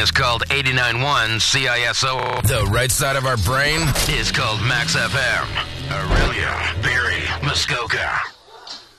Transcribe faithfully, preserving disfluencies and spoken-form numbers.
is called eighty-nine point one C I S O. The right side of our brain is called Max F M. Aurelia.